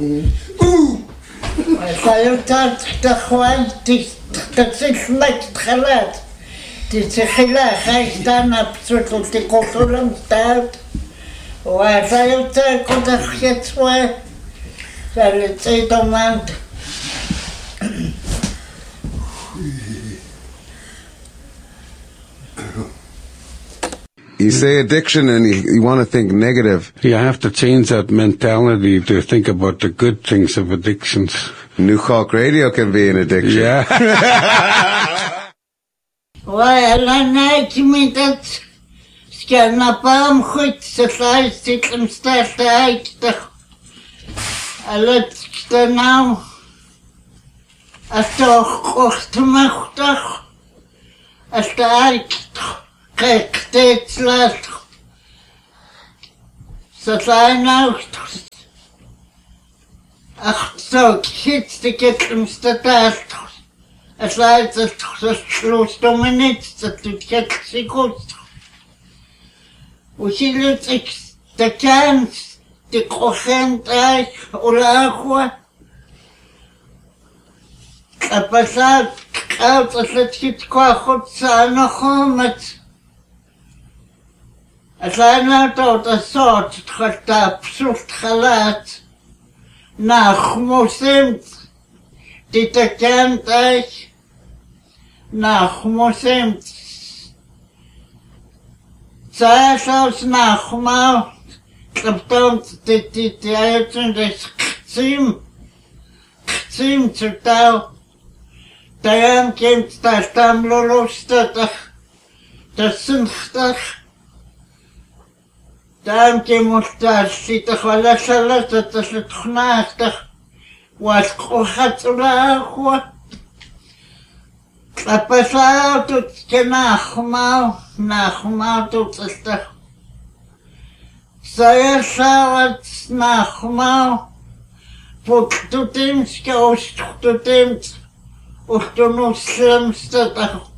Sayutat Tahuan, Tatsik Talat, Titsila, Haistan, absolutely cultural stout. Why Sayuta could have hit where? So let's say the man. You say addiction and you want to think negative. You have to change that mentality to think about the good things of addictions. New Hawk Radio can be an addiction. Yeah. Why, I like me that scanna palm goed, so I sit and start to act. I let the now. I toch kocht machtig. As the act. Kijk, steeds laat. Ze zijn nou. Ach, zo, ik zit de kettemste taart. Het lijkt het sloot om me niet, dat doet het zich goed. Hoe zie je het? De kans, de corrent uit, of agua. Ik pas uit, koud als het giet qua goed zijn nog om het. Het lijkt nou tot een soort, het gaat absoluut gelaat. Nach moesemt, die te kent is. Nach moesemt. Zij zelfs nachmaal. Klaptont, die uitzen, dus kzim zu touw. Daarom komt dat tam lolostig. Dat zinchtig. Daarom komt dat zitten gelasselet, dat is het gnastig. Wat gaat zo laag. Kapasau doet je nachmaal doet het toch. Zij zou het nachmaal. Wat doet hem, scoust doet hem. Of de moslimste toch.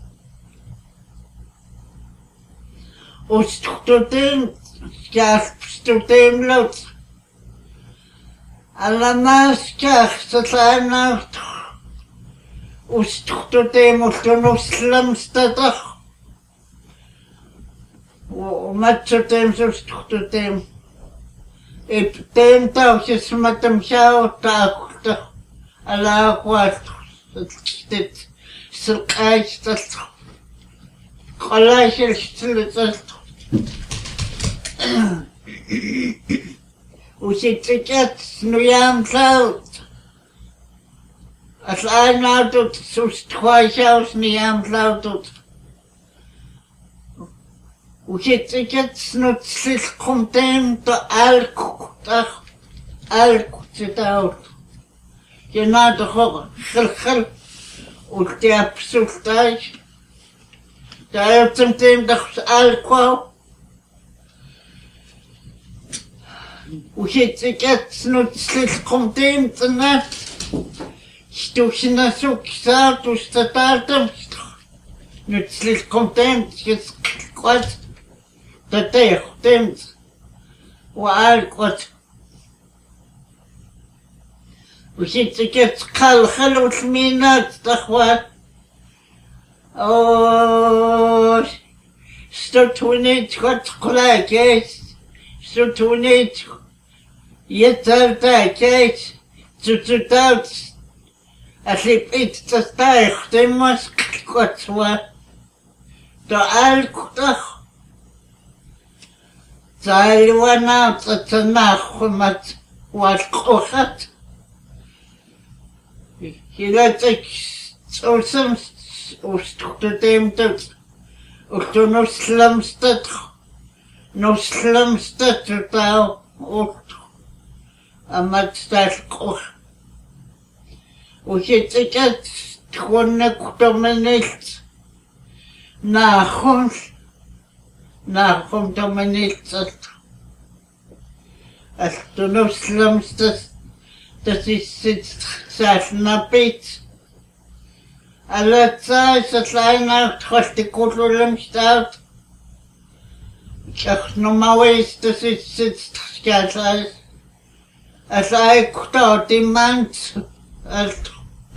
Of doet hem. Skafstutem lot. Alla maskach så tränar. Ostutem och slamstad. Och matchutem så stutem. Eptem tauches som att de tjauta. Alla quat. Det silkajstat. Kollajstilstat. Usiteket nujan cloud. As I now do twice nujan cloud. Usiteket snutslis content to alk zit out. Je na de gil und der absoluut. Daar zum dem doch alcohol. Usiteket snutslis content na. Stuchna suksa tu statartam. Nutslis content jes kwat. Dat temt. Alcohol. Usiteket kalkhal usminat takhwa. Oh, stotunit kot kolakes. Stotunit yetartakes. Tututat. Asip it tastaich temas kotwa. Da alkutach. Zailwana tatanachumat wat kochat. Je laat ik zo soms oostgedemd dat ook toen nog slimste totaal ook aan het stad kocht. Hoe zit ik het gewoon op me niet nagaan op me niet zat. Als toen nog slimste dat is het zelf naar Piet. Alle tijd dat hij naar het de koelum staat. Ik zeg normaal is dat is het schijt. Asaikutautimant alt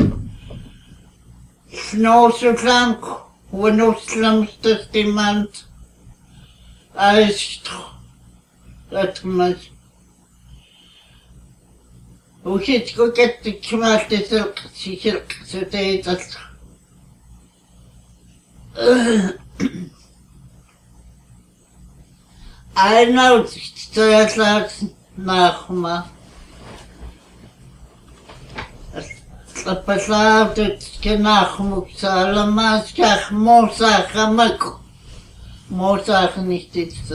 snoosutlank wanuslamstastimant aistro atmas Ushitko kettikkimaltisilq sisirqsuteitat Ainaut tsayatlaq naqma Pasadet kenachmuk salamas kach mosach amak mosach nicht ist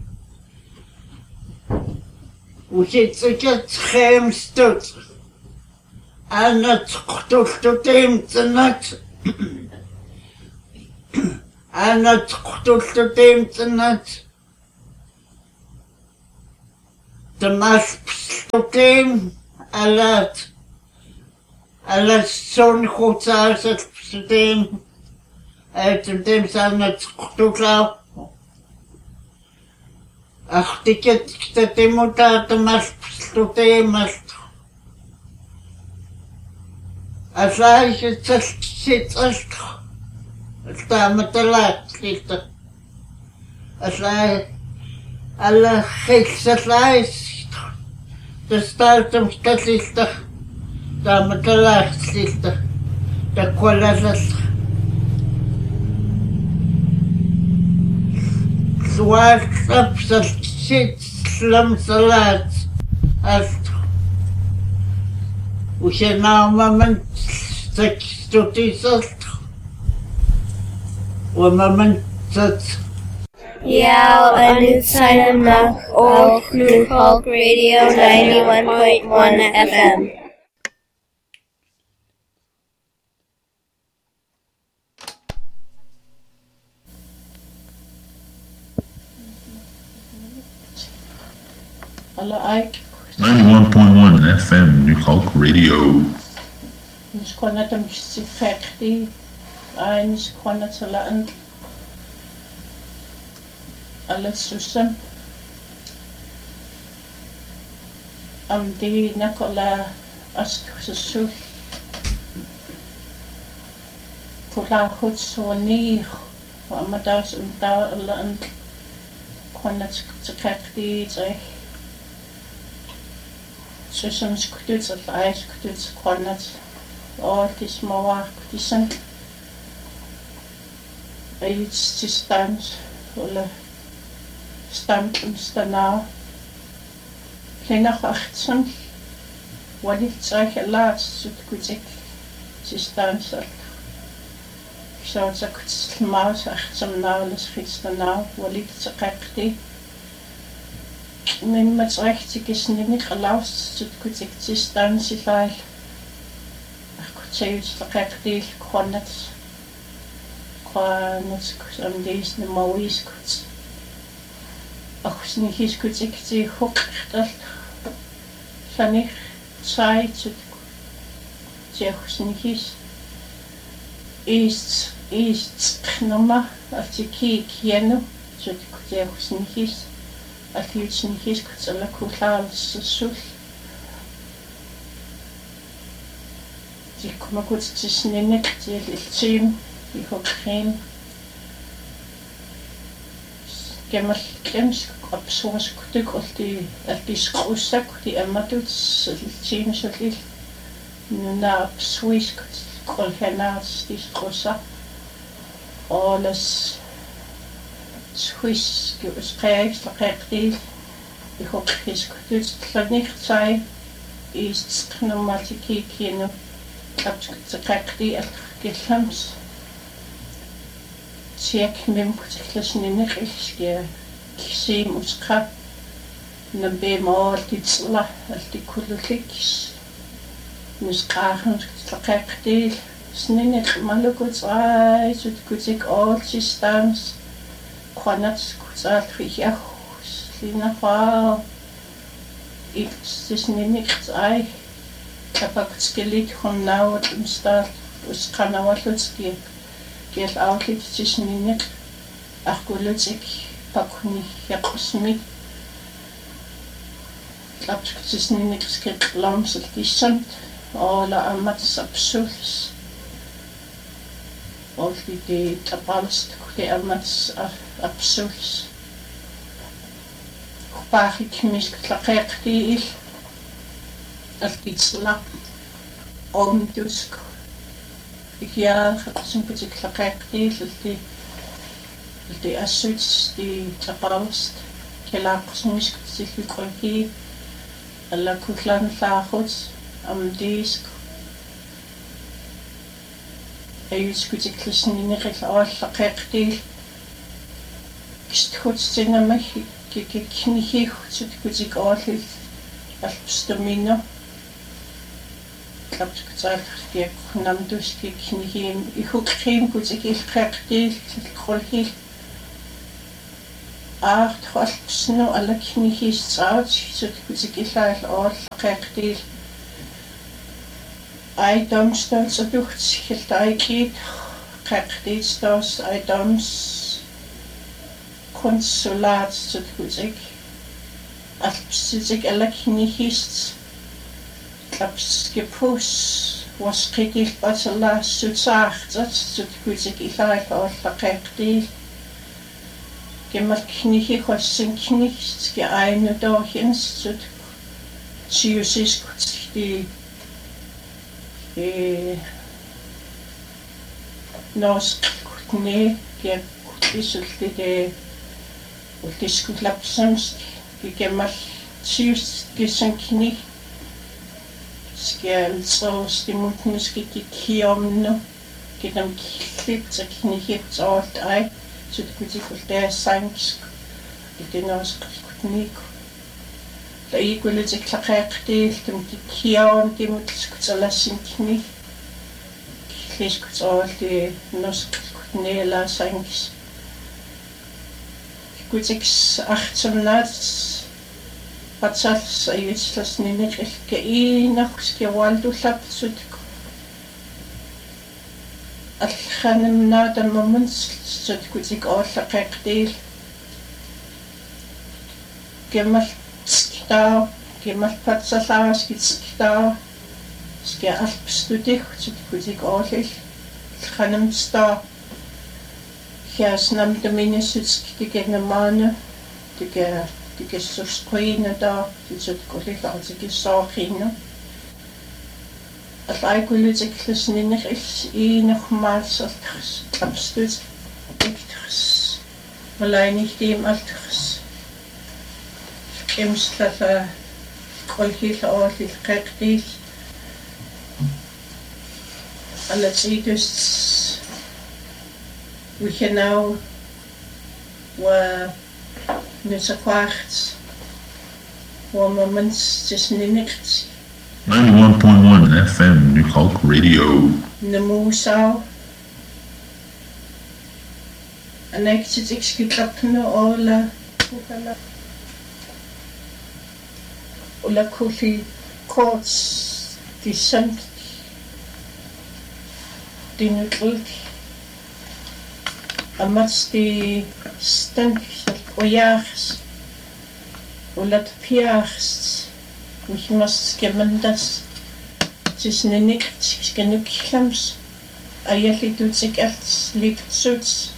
Ushitziket chemstut Anat qtultutim tsanat Anat qtultutim tsanat Tamas pstutim alat Alas son khutsas pstutim Tutim sanat qtulaw Achtiket ktatimota tamas pstutim Asaish tsalksit Tamatalaat lita Asai Alla khilsalais Tastartum statlista Tamatalaat lita Takwalalas Swart shit slum salat Alto Ushena moment Stutisalt Moment Yao Anutsaina Mak O New Hulk Radio 91.1 FM. Alla Ike 91.1 FM New Hulk Radio. Nisquanatum Sifekti I Nisquanatalan Alatsusam Di Nakola Askusu Pula Hutsoni Amadas and Quanats Sakakti Susams Kututs of Ice Kututs Quanats all this more decent. It's just stands or stamp and stanna. Kleinach achtsam. What it's like a lot, so kuzik. Just stands up. So it's a good mouse achtsam now, let's fix the now. What it's a kakti. Men met rechtig is niet geloofd, so kuzik just stands if I. Zeus verkekti kwanets am dees ne mauis kuts ach snihis kuts ik zie hoekdal sanig saai zut zeug snihis is knoma als je kieno zut zeug snihis als je snihis kuts ala kulaal sul Die kommer goed te sninnen, die team, die hoekgeen. Gemmer klems op zo'n stuk of die schroesak, die emma doet, die team zo lief. Nu na op Swiss, kol henaas die schroesak. Alles Swiss, schrijft, die hoekgeen doet, dat niet zijn, is het pneumatie kieno. Abzukakti al-Gilhams. Siak mimkutiklas ninniqilskia kisim usqa nabema altitsla altikullulikis nusqaarhun tlaqaqti sninniq malukuts ai sutkutik all systems qanats kutsaltriya linafa it's sninniq ai Kapaktskelit from now at start was Kanawatski get out it tisninik Akulutsik Pakuni Yakusmi tlapskitsisninikriskit laamsalkissant oola amats absuls olli tapalst kuti amats absuls paarikmisk tlaqeqtiil altitsla omtusk ikia qatsinkutik tlaqeqtiil alti assuts di tapalst kelaaqsmisk tilliqolki alla kullan laaxut amdisk ayuskutik tlsniniqil aallaqeqtiil kisthutstinamagi kiknihiutsut kutik aallil alpstamino klapskutaalqia namduski knihim ihukrim kutik ilqeqtiil qolhil alpsnu alla knihistsaat sut kutik illaal aallaqeqtiil ejdomsstans og dugt helt ejkid qeqtiitstos ejdoms konsulat sut kutik alpsitik alla knihist klapskipus wasqikil patala sutsaartat sut kutik illaal aallaqeqtiil gemmal knihi khossin knihst ge einu dorhens sut siusiskut di norsk kutne ge kutisulti de utiskutlapsams ge gemmal sius gesan knih skal så stimutnuski ge kiomno ge dem klit så knihit alt ej så det kutikul der sansk det norsk kutne la igule te klaqeqtiil tum kiaum timutskutsalassinni kiskutsalti noskutnela sangs kutiks 18 patsals ayitslasniniqilka inaqskiwaldullapsut alkhanimna damamans sut kutik aallaqeqtiil gemmal stau gemmal patsalaaskitstau skia alpstudih sut kutik aallil khanimstau hiasnam dominisutsk tigenamana tigessusqina da sut kulilaartik saakhina alaikullutik lusninneris inormaalsalters tlapstut ikters malainihtiim alters kemslala qolhil aallil qeqtiil alatsiidus wihanau wa nusaqaart wa moments tisniniqt 91.1 FM New Hulk Radio. namusau anektit ikskitlapnu oola kulli courts dissent dinutlut amats di stank ojaars ulat piars mich must gemendas tisnenikt skenuklams ayalitutsik alts liptsuts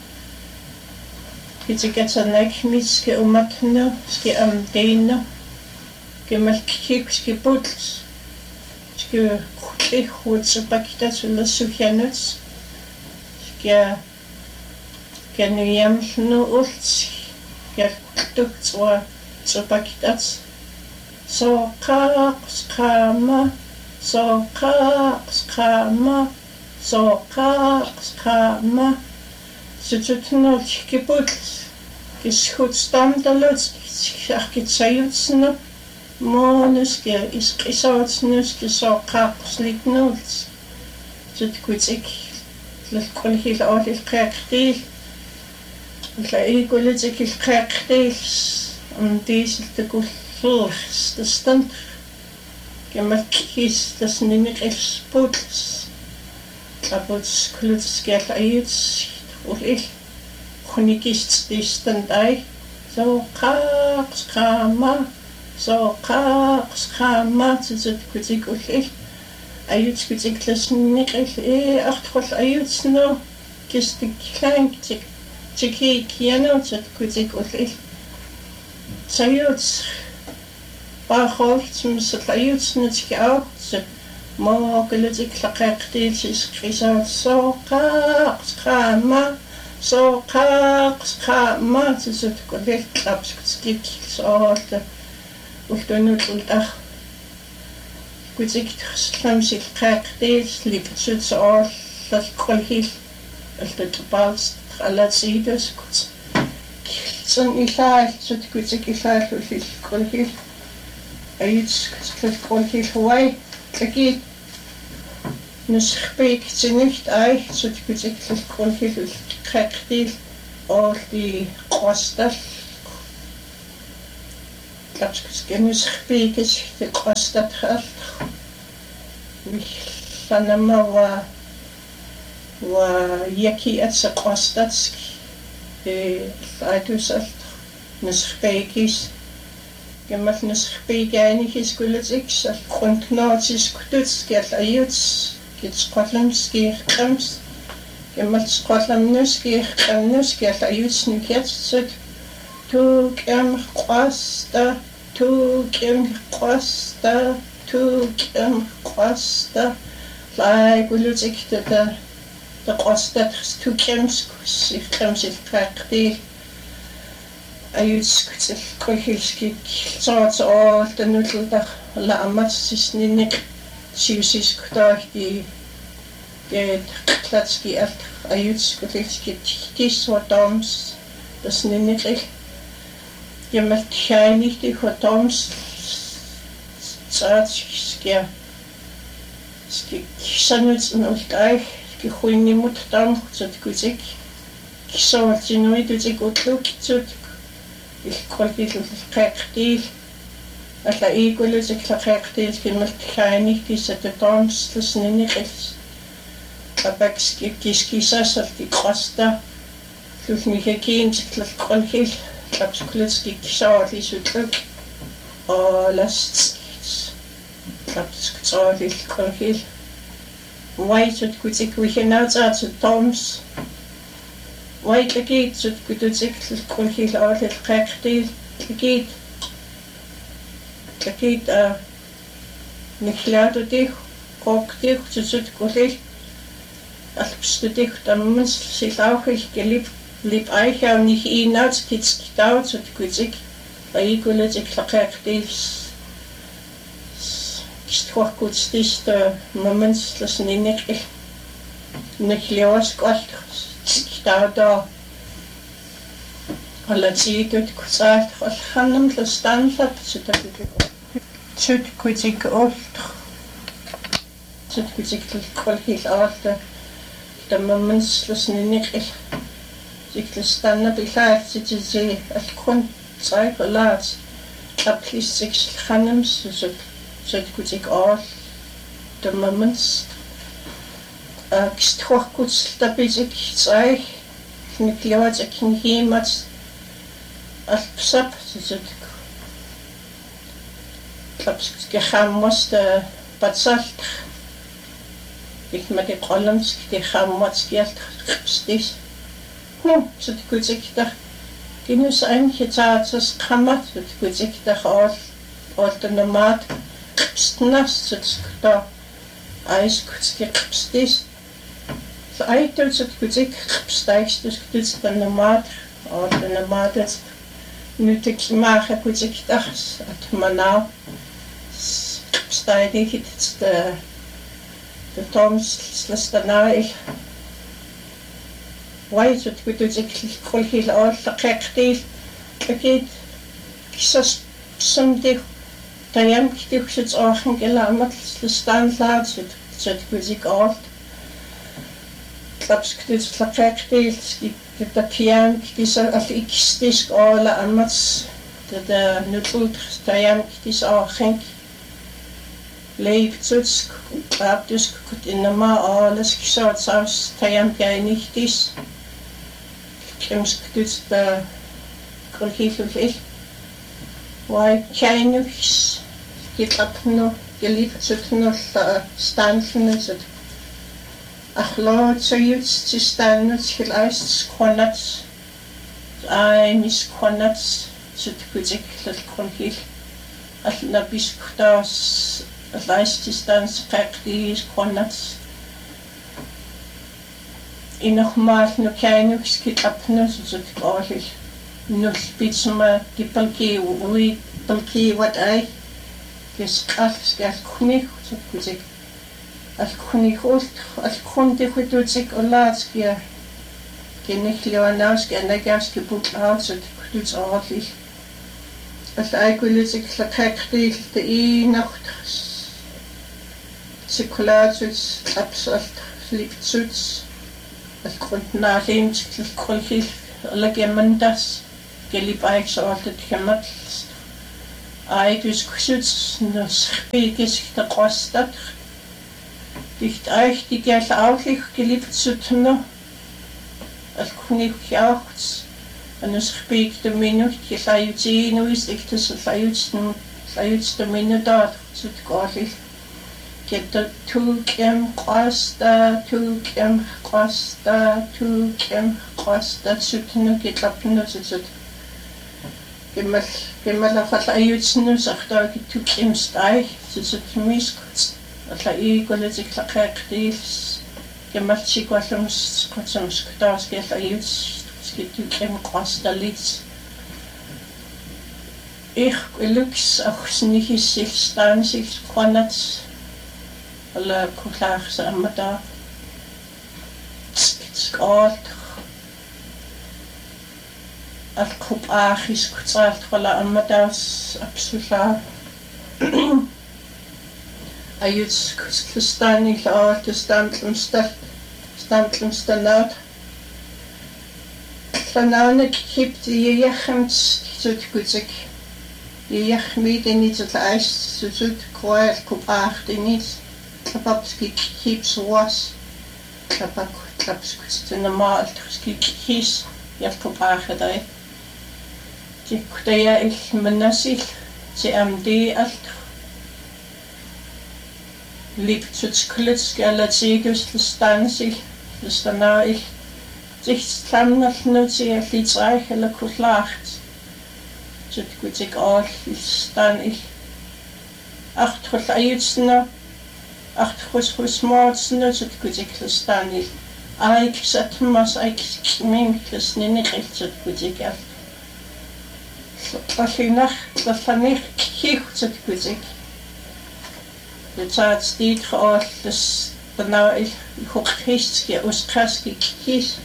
Kitsikatsanakmiske umatna ske amdeina gemmal kikski puts ske khutsupakitas ulasufjanuts ske kenuyamnu ults yaktuktswa tsupakitas so qaqskama Sututnol kiputs kishutstamdaluts kiskitsayutsnu monus ki iskisautsnus kisoqaqslitnuls sutkutsik lalqulhil aallil qeqtiil la igulitik ilqeqtiil diisiltakullers tastan gemmalkis tasniniqils puts taputs kluts kiallayuts ulil khunikist distandai so qaqskama so qama tsut kutik ulil ayut kutik lasniqil artrol ayut sno kistik klank tiki kiano tsut kutik ulil sayut baholt ayut snitski out mo gelutik laqaqtil isqisa so qama tsut kutik klapskik so ultunutultaq kutik slamsil qaqtil liptsut so lalqolhil altutpals alatsidos kut sun ilaal tsut kutik ilaal ulil qolhil ayits qolhil huai tlaqit nusxpik tinicht ay tsut kutik qolhil qaqtil all die qostal Lapskis speakers the Costa Trust Sanama wa Yaki at the Costatski Itusalt Nuspekis Gemat Nuspegainis Gulazix Grundnotis Kututski Ayuts Git Scotlandski Krams Gemat Scotland Nuski Nuski Ayuts Niketsut Tukem Costa like we look at the Costa Tukems if practically I use Kohilski sorts all the noodle la amatsis ninik Susis Kutaki get Klatski at I use Kohilski tis or doms the sninik. Je met geinig die gotoms zatskia sanuts noltai ki khuini muttam zut kuzik kisovatsinui tuzik utluk zut il kolkil qaqtil alla igulusik qaqtil kimat geinig die satatoms tusnini qis tabakski kiskisasal ki qasta tusnihekin tlqolhil Klapskulitski kisawali sutluk last klapsktsawali kolhil white sut kutik we can now start to toms white lagit sut kutik kolhil awal qaqtil lagit niklado dik koktik sut kolhil alpstudik tammas silauchil gelib Lip Eichau nicht hinaus, geht's gedauert, so die weil ich will jetzt Klaqaqtis ist hoch gut, ist der Moment, das nicht los, Gott, da. Alla Zeit dort gesagt, was kann das dann hat, so da so kuzik oft, so kuzik kolhil alta, der Moment, das nicht Stanna bilaat zitten ze kon cyclaat kaplis six khanams so goed ik al de moments toch goed stapis ik zei met klaat ik geen mat als sap so klaps gegaan moest patsalt ik met de columns die gaan moest stis so die kuzik Genus eigentlich das Kammer, so die kuzik all the nomad nas so da Eis kuzik so eitel so die kuzik steigst das kuzik the nomad all the nomades nötig machen kuzik das at manau steig ich the toms lastana Why so die kuzik kolhil all qaqtil kit kisas somdig tayam kitib shit aachen gelamat stand laat so die kuzik all klaps kitib qaqtil the pian kisa af xtis all amats the nutul tayam kitis aachen leef zuts abdus kut in ma alles kisat saus tayam kai nichtis Krems gedutst kolhil veel Why Chinese get up no geliebt no stanfnus ach Lord so you to stand till I squanats I miss quanats so to put a little conhil at la biscuitas at last to stand practice quanats in nog maar no Chinese get up no so to go no spits ma gipalki we palki what I guess gas kunig so kuzik al kunig holt al kunde kudik olatski genig leonaski anaski putla so kudik ordentlich as I kulik lakakti de I nacht Sikulatus absolut slipsuts al kuntna limt kulkil alagemandas gelibait so altet kemat I dus kusuts nos biges de kostat dicht euch die gel auch geliebt zu tun als kunig jachts und es spekt de minut je sayuti no is ich das sayuts de minut dort zu gorlich get de tukem kosta zu tun get lapno zu Gemmal afal ayutsnu sakta gituk imstai sisutmis atla igolezik lakakdis gemmal chikwalums kotsums ktas gel ayuts gituk im qastalits ich lux auch nicht sich stan sich qanats alla kutlach samada skot الكوب آخيس كترات ولا أمداس أبسولا أيوز كتلستاني لا تستانتلمستنات فنانك كيبت يخمت سوت كوزك يخميد نيت العيش سوت كوي الكوب آخ دنيت تبابسكي كيبس واس تبابسكي نمال تخسكي كيس الكوب آخ داي كتايا المناسيل دي ألت ليبتوتس كلتس على تيجوس لستانسيل لستنائل تيجتلمنا لنوتي ليترايح على كتلاحت تتكوتيك آل لستانيل أختخل أيوتسنا أختخل خسماتسنا تتكوتيك لستانيل أيك ساتماس أيك ميمك لسنينيخل تتكوتيك ألت Lashinach, Lafanich, Kichzet Kuzik. The Tats did all this, but now I hook Histki, Oskaski, Kis,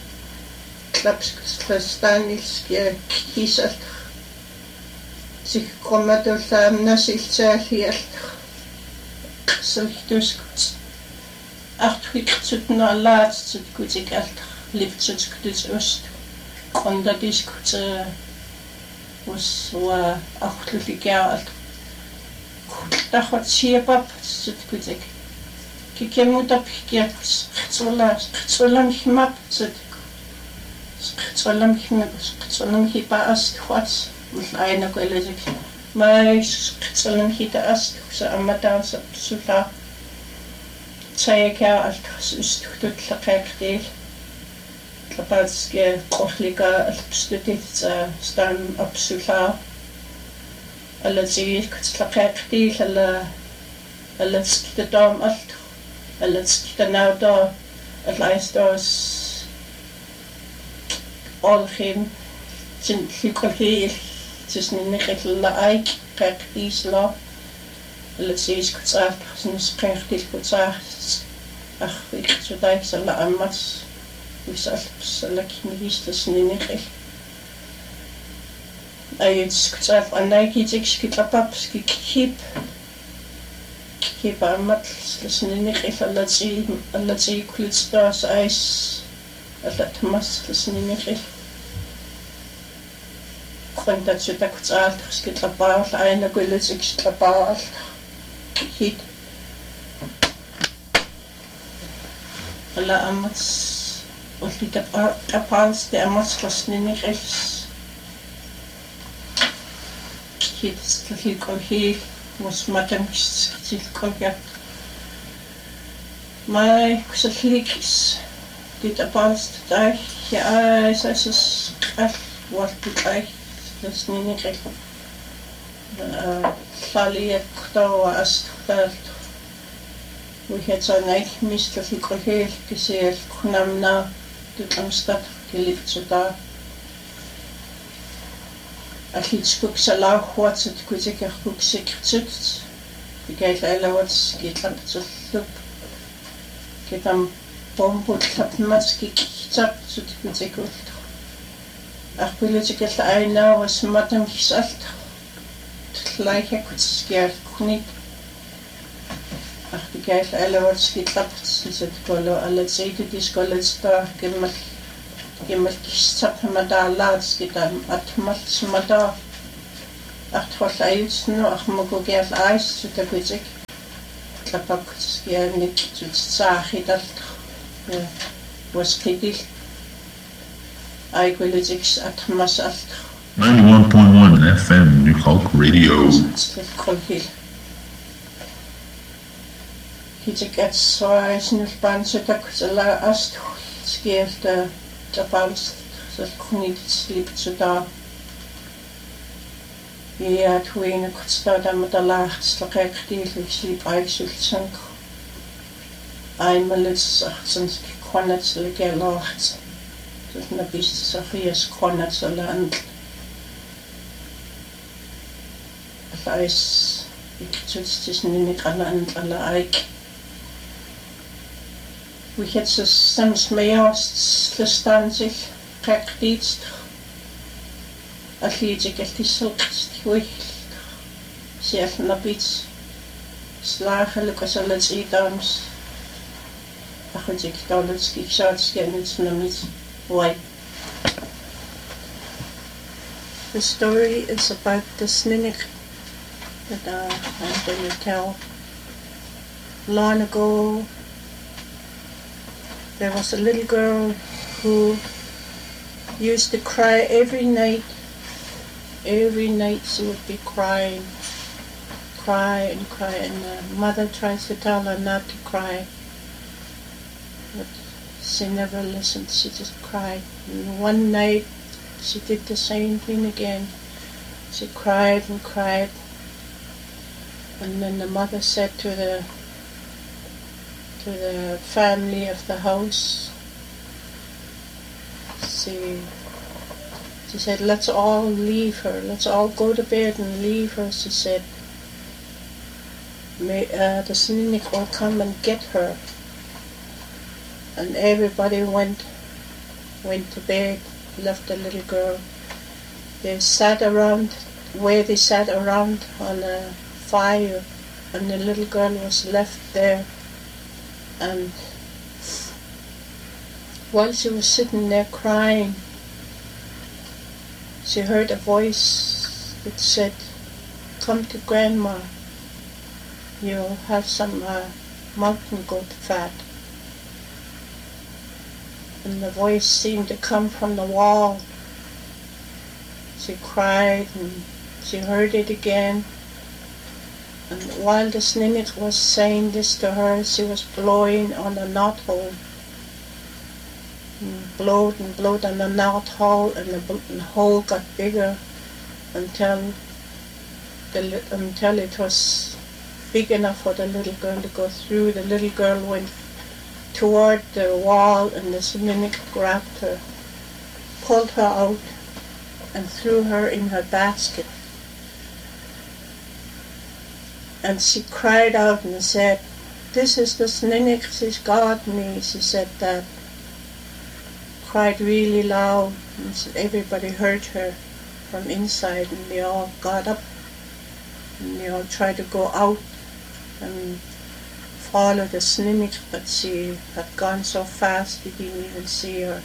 Klapskstanilski, Kisat. Sich Komadol Nasilza hier. Solchtus. Acht Hützuten Allah zu Kuzik alt, Lipzut Kudus Ost. Und da diskut was war auch legal da hat sie pap so kuzik kikemu da pikiert solam himap solam hipas khwats mit einer gelesek mai solam hitas so amata so la tsayka als ist tut lakakdel Kapatske kohlika alpstutit stan absoluta alla zi kutslaqaqti alla skidam alt alla skidanauda allaistos olgin sin hikolhi tisni khilla aik qaqtisla alla zi kutsaf sin qaqtil kutsaf ach ik sodai sala amas Salakinivistas Ninich. I script a Nike Skipapski keep a mat listening if a let's Kulstas ice a let must listening if that you take out skit about eine Gullis about heat a la amats. Und die Kapals der Amas listening if Tilkolhi was Madam's Tilkolga. My Kusalikis did a bust die. Yeah, I says, what did I? That's Nini. Sally at Ktawa as we had so nice Mr. Tilkolhi, Kisel, Kunamna, the Amstad, Kilipsuda. At least cooks allow what's it could take a cook secret. The guy allows get up to look. Get them bomb put up much kick up so it could take good. A political I know was Madame Salt. Like I could scare Kunik. The guy allows get up since it color. Let's say to this college star, give me. Gimmelkistap mada lads gitam atmal smada atwal ayus no achmogo gel ice to the bridge tapak skianik to sahidal was kidil I quilitics atmas alt 91.1 FM New Hulk Radio. He gets so I sniff bands at a ast scared the bounce that couldn't sleep to da. Yeah, tween could start them with the last like I sleep I should sink. I'm a little since Quannets like a lot. There's no beasts of years Quannets a land. Ice, it just minute and like. We had so soms meast verstaan zich praktisch. Als je het is goed, zelf naar iets slagelijk als alles idams. Ach, ik dan het ik zou het niet naar iets. Why? The story is about the snake that I'm going to tell. Long ago. There was a little girl who used to cry every night. Every night she would be crying, cry and cry, and the mother tries to tell her not to cry. But she never listened, she just cried. And one night she did the same thing again. She cried and cried. And then the mother said to the family of the house. She said, let's all leave her. Let's all go to bed and leave her, she said. The cynic will come and get her. And everybody went to bed, left the little girl. They sat around, where they sat around on a fire, and the little girl was left there. And while she was sitting there crying, she heard a voice that said, come to Grandma, you'll have some mountain goat fat. And the voice seemed to come from the wall. She cried and she heard it again. And while the snake was saying this to her, she was blowing on the knothole. And blowed on the knothole, and the hole got bigger until it was big enough for the little girl to go through. The little girl went toward the wall, and the snake grabbed her, pulled her out, and threw her in her basket. And she cried out and said, this is the snake, she's got me. She said that. Cried really loud, and everybody heard her from inside, and they all got up, and they all tried to go out and follow the snake, but she had gone so fast they didn't even see her.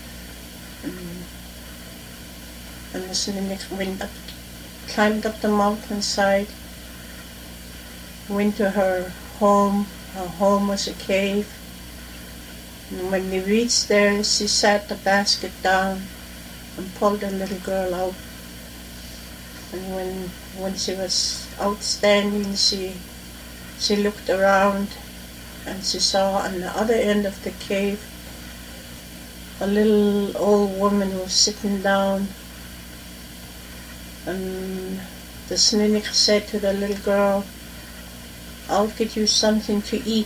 And the snake climbed up the mountainside, went to her home. Her home was a cave. And when they reached there, she sat the basket down and pulled the little girl out. And when she was outstanding, she looked around and she saw on the other end of the cave a little old woman who was sitting down. And the Snunnic said to the little girl, "I'll get you something to eat."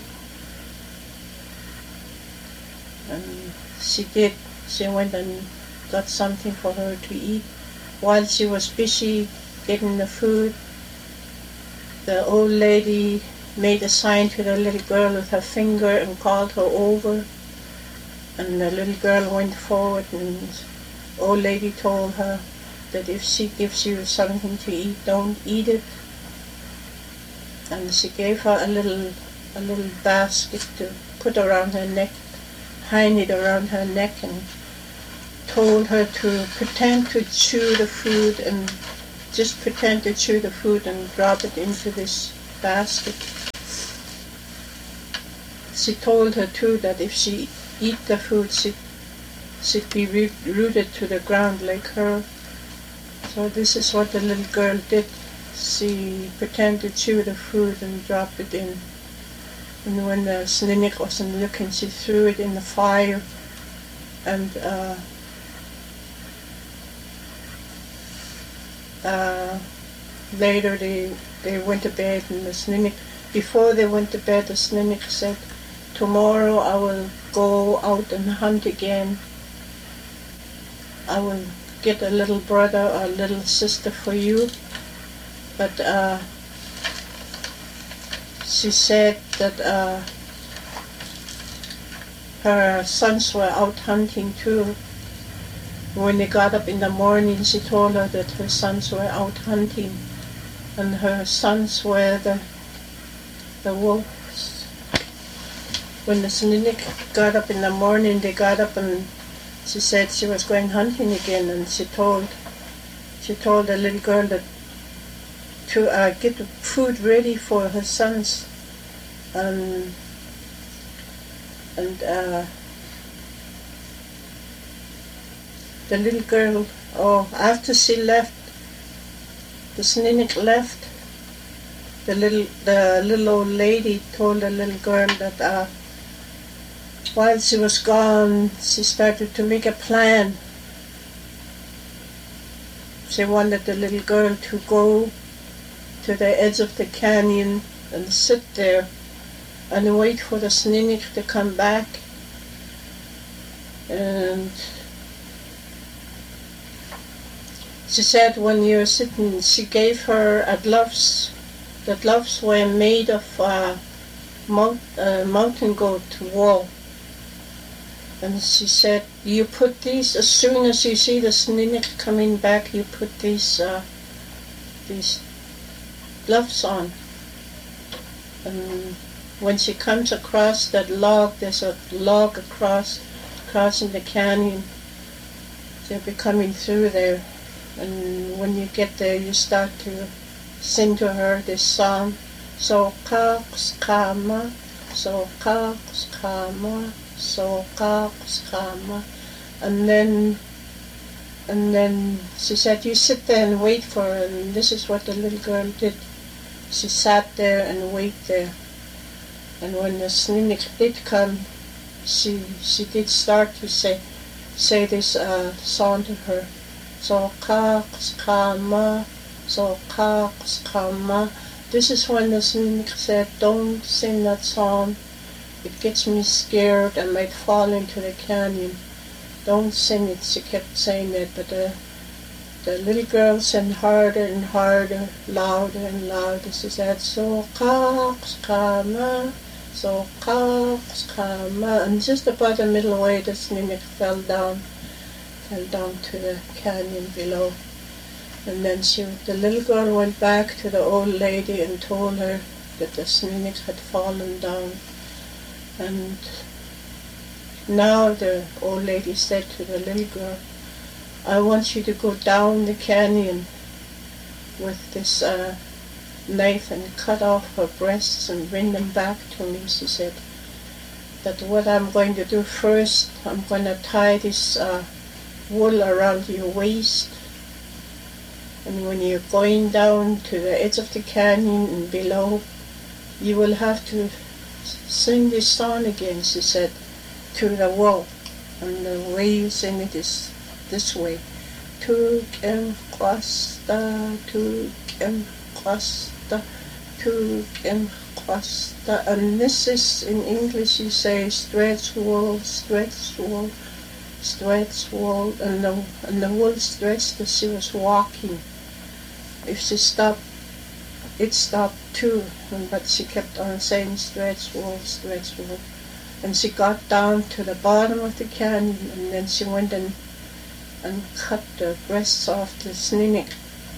And she did. She went and got something for her to eat. While she was busy getting the food, the old lady made a sign to the little girl with her finger and called her over. And the little girl went forward, and the old lady told her that if she gives you something to eat, don't eat it. And she gave her a little basket to put around her neck, hang it around her neck, and told her to pretend to chew the food, and just pretend to chew the food and drop it into this basket. She told her too that if she eat the food, she'd be rooted to the ground like her. So this is what the little girl did. She pretended to chew the food and dropped it in. And when the Snunnic wasn't looking, she threw it in the fire. And later they went to bed, and the Snunnic, before they went to bed, the Snunnic said, "Tomorrow I will go out and hunt again. I will get a little brother or a little sister for you." But she said that her sons were out hunting too. When they got up in the morning, she told her that her sons were out hunting, and her sons were the wolves. When the Snunnic got up in the morning, they got up, and she said she was going hunting again, and she told the little girl that to get the food ready for her sons, and the little girl, after she left, the Snunnic left, the little old lady told the little girl that while she was gone, she started to make a plan. She wanted the little girl to go to the edge of the canyon and sit there and wait for the Snunnic to come back. And she said when you're sitting, she gave her gloves. The gloves were made of mountain goat wool. And she said, you put these, as soon as you see the Snunnic coming back, you put these gloves on. And when she comes across that log, there's a log crossing the canyon. They'll be coming through there. And when you get there, you start to sing to her this song. So kama, so kama, so kama. And then she said, you sit there and wait for her. And this is what the little girl did. She sat there and waited there. And when the Snunnic did come, she did start to say this song to her. So kama, so kama. This is when the Snunnic said, don't sing that song. It gets me scared. I might fall into the canyon. Don't sing it. She kept saying that, but the little girl sang harder and harder, louder and louder. She said, so kama, so kama. And just about the middle way, the Snunnic fell down to the canyon below. And then the little girl went back to the old lady and told her that the Snunnic had fallen down. And now the old lady said to the little girl, I want you to go down the canyon with this knife and cut off her breasts and bring them back to me. She said that what I'm going to do first, I'm going to tie this wool around your waist, And when you're going down to the edge of the canyon and below, you will have to sing this song again, she said, to the wall. And the way you sing it is this way. Tuk em kwasta, tuk em kwasta, tuk em kwasta. And this is, in English you say, stretch wool, stretch wool, stretch wool. And the wool stretched as she was walking. If she stopped, it stopped too, but she kept on saying stretch wool, stretch wool. And she got down to the bottom of the canyon, and then she went and cut the breasts off the snake.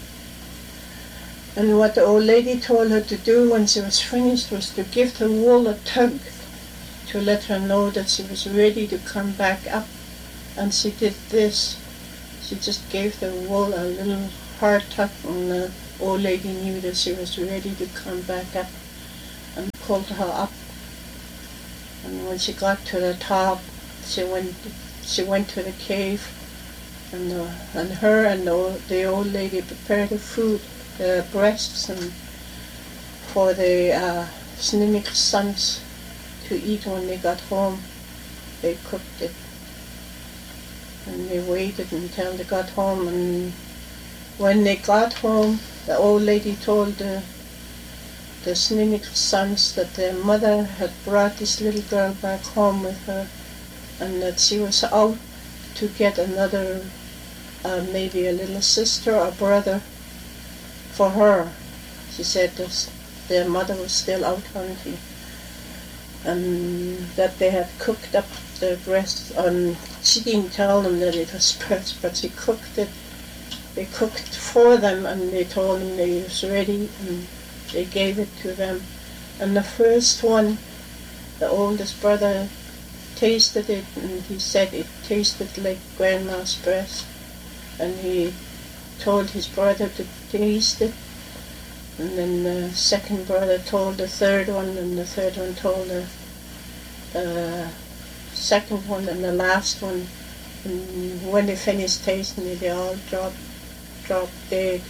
And what the old lady told her to do when she was finished was to give the wool a tug to let her know that she was ready to come back up. And she did this. She just gave the wool a little hard tug, and the old lady knew that she was ready to come back up, and pulled her up. And when she got to the top, she went to the cave, and her and the old lady prepared the food, the breasts, and for the Snuneymuxw sons to eat when they got home. They cooked it, and they waited until they got home. And when they got home, the old lady told the Snuneymuxw sons that their mother had brought this little girl back home with her, and that she was out to get another, maybe a little sister or brother for her. She said that their mother was still out hunting, and that they had cooked up the breast. She didn't tell them that it was breast, but she cooked it. They cooked for them, and they told them they was ready, and they gave it to them. And the first one, the oldest brother, tasted it, and he said it tasted like Grandma's breast. And he told his brother to taste it. And then the second brother told the third one, and the third one told the second one, and the last one. And when they finished tasting it, they all dropped dead.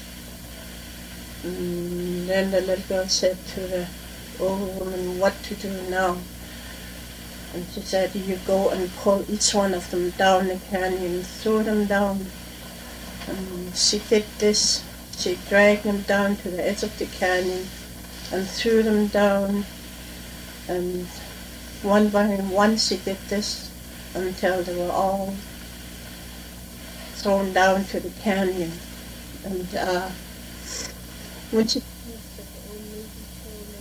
And then the little girl said to the old woman, what to do now? And she said, you go and pull each one of them down the canyon, throw them down. And she did this. She dragged them down to the edge of the canyon and threw them down. And one by one she did this until they were all thrown down to the canyon. And when she finished, the old lady told her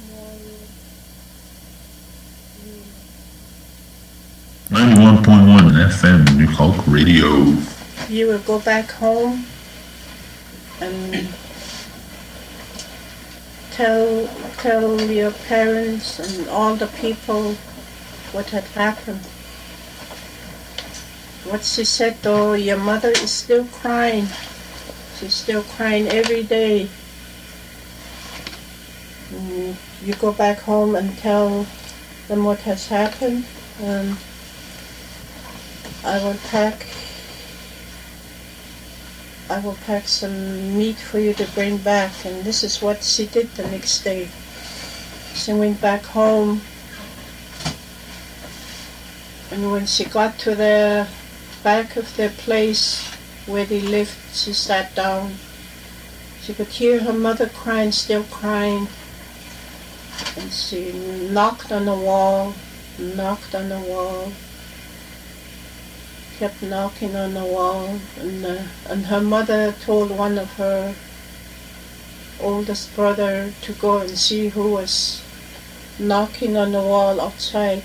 that tomorrow 91.1 FM New Hulk Radio. you will go back home and tell your parents and all the people what had happened. What she said though, your mother is still crying. She's still crying every day. And you go back home and tell them what has happened, and I will pack some meat for you to bring back. And this is what she did the next day. She went back home, and when she got to the back of their place where they lived, she sat down. She could hear her mother crying, still crying. And she knocked on the wall, kept knocking on the wall. And her mother told one of her oldest brother to go and see who was knocking on the wall outside.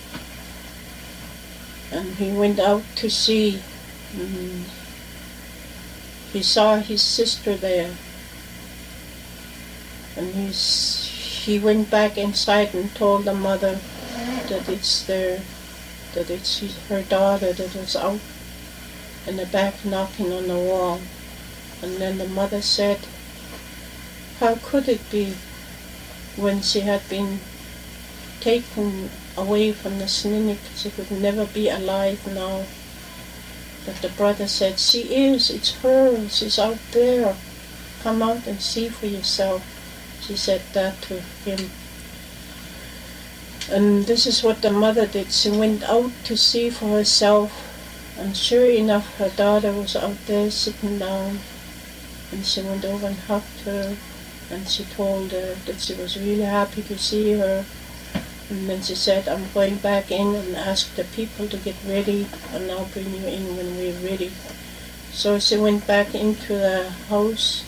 And he went out to see. And he saw his sister there. And he went back inside and told the mother that it's her daughter that was out in the back knocking on the wall. And then the mother said, how could it be when she had been taken away from the Snuneymuxw? She could never be alive now. But the brother said, she is, it's her, she's out there. Come out and see for yourself. She said that to him. And this is what the mother did. She went out to see for herself. And sure enough, her daughter was out there sitting down. And she went over and hugged her. And she told her that she was really happy to see her. And then she said, I'm going back in and ask the people to get ready, and I'll bring you in when we're ready. So she went back into the house.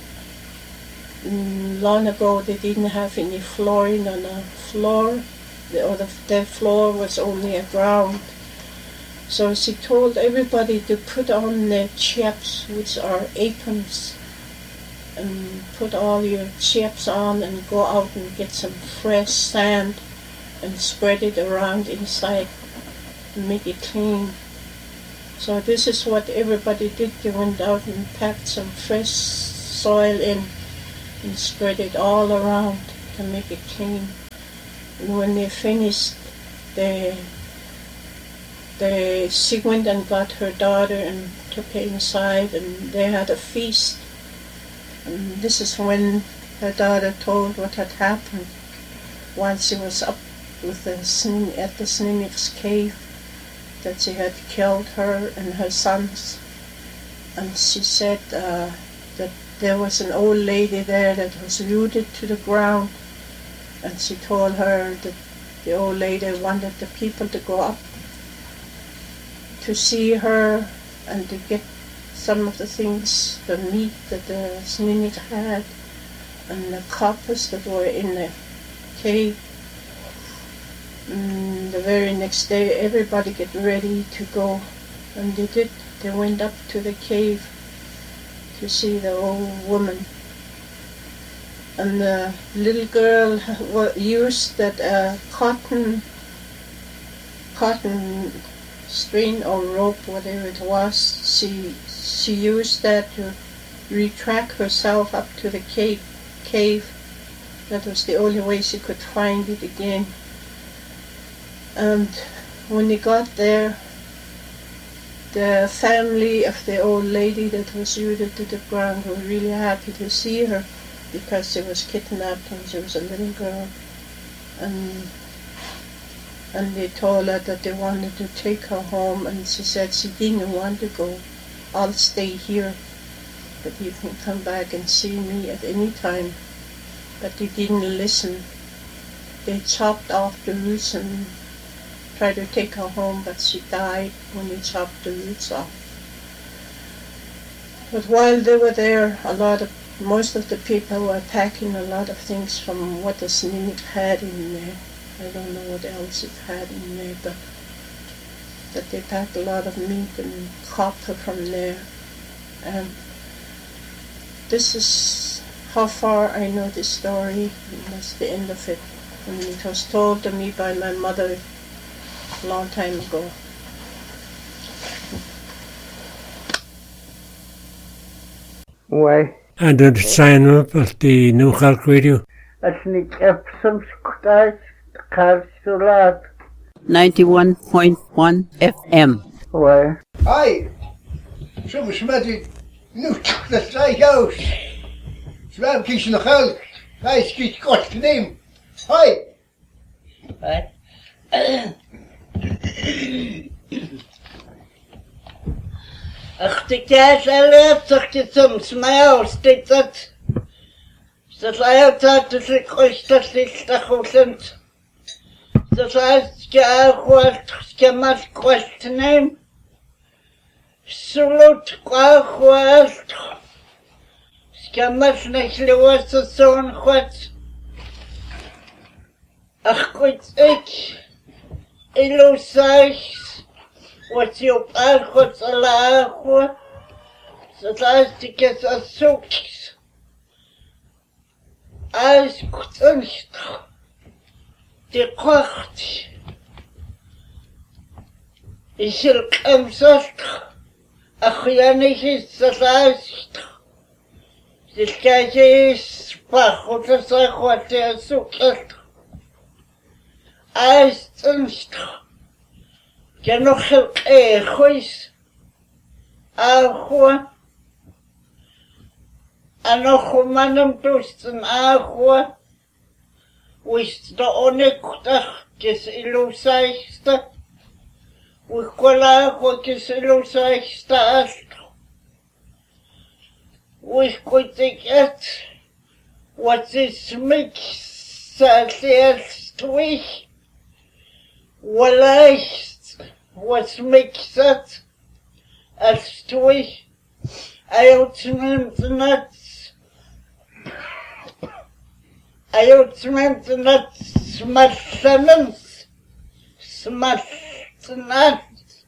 Long ago they didn't have any flooring on the floor, the floor was only a ground. So she told everybody to put on their chaps, which are aprons, and put all your chaps on and go out and get some fresh sand and spread it around inside and make it clean. So this is what everybody did. They went out and packed some fresh soil in and spread it all around to make it clean. And when they finished, she went and got her daughter and took her inside, and they had a feast. And this is when her daughter told what had happened while she was up with at the Sninik's cave, that she had killed her and her sons. And she said that there was an old lady there that was rooted to the ground, and she told her that the old lady wanted the people to go up to see her and to get some of the things, the meat that the Sninik had and the coppers that were in the cave. The very next day everybody get ready to go, and they did. They went up to the cave to see the old woman. And the little girl used that cotton string or rope, whatever it was. She used that to retract herself up to the cave. That was the only way she could find it again. And when they got there, the family of the old lady that was rooted to the ground were really happy to see her, because she was kidnapped and she was a little girl. And they told her that they wanted to take her home, and she said she didn't want to go. I'll stay here, but you can come back and see me at any time. But they didn't listen. They chopped off the roots and tried to take her home, but she died when they chopped the roots off. But while they were there, most of the people were packing a lot of things from what the Sninik had in there. I don't know what else it had in there, but that they packed a lot of meat and copper from there. And this is how far I know this story, and that's the end of it. And it was told to me by my mother a long time ago. Why? And did sign up at the New Hulk Radio? Als niet heb soms thuis, Karlsruhe. 91.1 FM. Why? Hi, soms met u nu dat zij jou. Zwem kies nog geld. Hij is kies kort neem. Hi. Ach, die kaas erlebt zich je soms mij steeds dat. Dat altijd is ik ooit dat is dat goed. Dat heißt, ich mal kurz nehmen. Salut, kurz. Ich kann nicht los, so ein kurz. Ach gut, ich los euch, was ich auf all kurz allein. Das heißt, ich es so. Alles gut und die kocht. Ich will am Sonntag, ach ja nicht ist das alles. Das Gleiche ist Bach und das auch was der sucht. Alles und genug Huis. Ahua. Anochumanam tusten ahua. Wist da onekuchtach kes ilusaichsta. Wikola kes ilusaichsta astro. Wikotiket. What is mix twich? Walleicht was mixed as twich. I outmeant nuts. I outmeant nuts. Smashamans. Smashed nuts.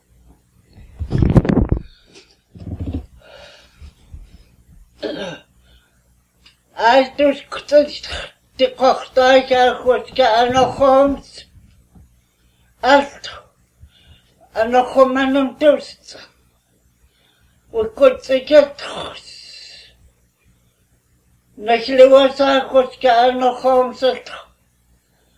I just couldn't the cocktail I was getting a homes. Allt. And a common toast. We could take it. Next was I was getting a homes.